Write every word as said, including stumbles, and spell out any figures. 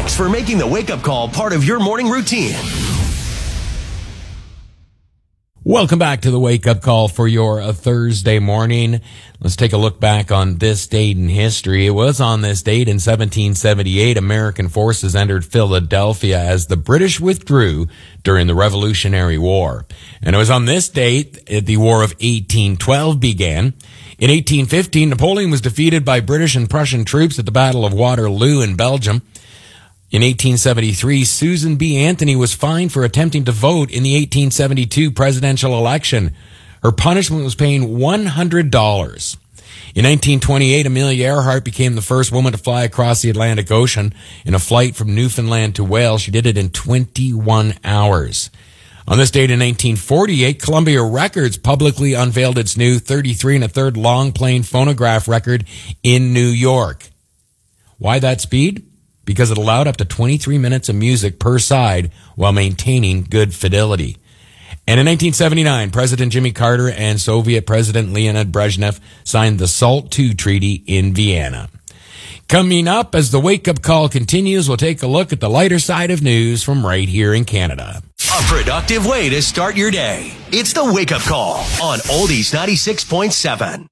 Thanks for making the Wake Up Call part of your morning routine. Welcome back to the Wake Up Call for your uh, Thursday morning. Let's take a look back on this date in history. It was on this date in seventeen seventy-eight, American forces entered Philadelphia as the British withdrew during the Revolutionary War. And it was on this date that the War of eighteen twelve began. In eighteen fifteen, Napoleon was defeated by British and Prussian troops at the Battle of Waterloo in Belgium. In eighteen seventy-three, Susan B. Anthony was fined for attempting to vote in the eighteen seventy-two presidential election. Her punishment was paying one hundred dollars. In nineteen twenty-eight, Amelia Earhart became the first woman to fly across the Atlantic Ocean in a flight from Newfoundland to Wales. She did it in twenty-one hours. On this date in nineteen forty-eight, Columbia Records publicly unveiled its new thirty-three and a third long-playing phonograph record in New York. Why that speed? Because it allowed up to twenty-three minutes of music per side while maintaining good fidelity. And in nineteen seventy-nine, President Jimmy Carter and Soviet President Leonid Brezhnev signed the SALT two Treaty in Vienna. Coming up, as the wake-up call continues, we'll take a look at the lighter side of news from right here in Canada. A productive way to start your day. It's the Wake Up Call on Oldies ninety-six point seven.